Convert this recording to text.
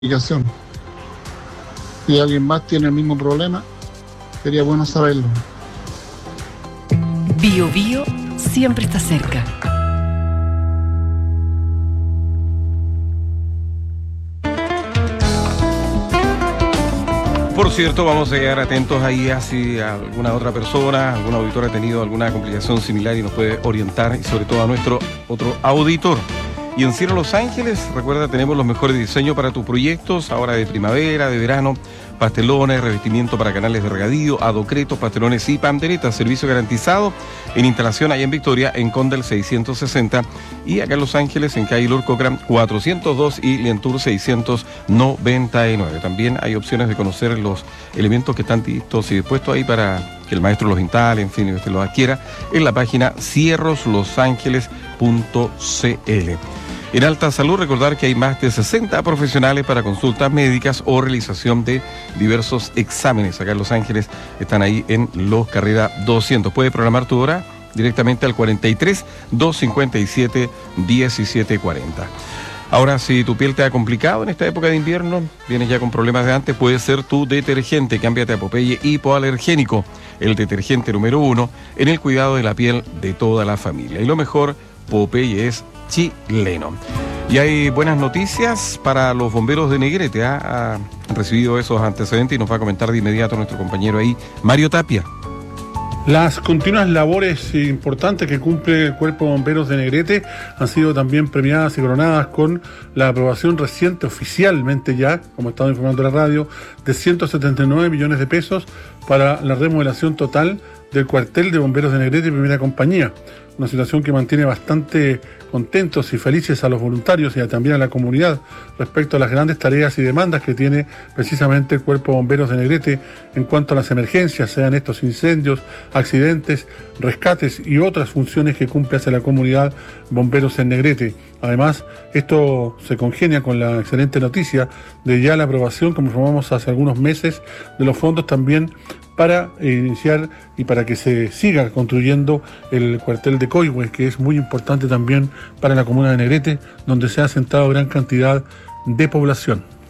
explicación. Si alguien más tiene el mismo problema, sería bueno saberlo. Bio Bio siempre está cerca. Por cierto, vamos a llegar atentos ahí a si alguna otra persona, algún auditor ha tenido alguna complicación similar y nos puede orientar, y sobre todo a nuestro otro auditor. Y en Cielo Los Ángeles, recuerda, tenemos los mejores diseños para tus proyectos, ahora de primavera, de verano, pastelones, revestimiento para canales de regadío, adocretos, pastelones y panderetas, servicio garantizado en instalación allá en Victoria, en Condel 660, y acá en Los Ángeles, en calle Lord Cochran 402 y Lientour 699. También hay opciones de conocer los elementos que están listos y dispuestos ahí para que el maestro los instale, en fin, y usted los adquiera, en la página cierroslosangeles.cl. En Alta Salud, recordar que hay más de 60 profesionales para consultas médicas o realización de diversos exámenes. Acá en Los Ángeles están ahí en Los Carrera 200. Puede programar tu hora directamente al 43 257 1740. Ahora, si tu piel te ha complicado en esta época de invierno, vienes ya con problemas de antes, puede ser tu detergente. Cámbiate a Popeye Hipoalergénico, el detergente número 1 en el cuidado de la piel de toda la familia. Y lo mejor, Popeye es chileno. Y hay buenas noticias para los bomberos de Negrete. Han recibido esos antecedentes y nos va a comentar de inmediato nuestro compañero ahí, Mario Tapia. Las continuas labores importantes que cumple el Cuerpo de Bomberos de Negrete han sido también premiadas y coronadas con la aprobación reciente, oficialmente ya, como estamos informando en la radio, de 179 millones de pesos para la remodelación total del cuartel de bomberos de Negrete, primera compañía. Una situación que mantiene bastante contentos y felices a los voluntarios y también a la comunidad respecto a las grandes tareas y demandas que tiene precisamente el Cuerpo de Bomberos de Negrete en cuanto a las emergencias, sean estos incendios, accidentes, rescates y otras funciones que cumple hacia la comunidad Bomberos en Negrete. Además, esto se congenia con la excelente noticia de ya la aprobación, como informamos hace algunos meses, de los fondos también para iniciar y para que se siga construyendo el cuartel de Coihue, que es muy importante también para la comuna de Negrete, donde se ha asentado gran cantidad de población.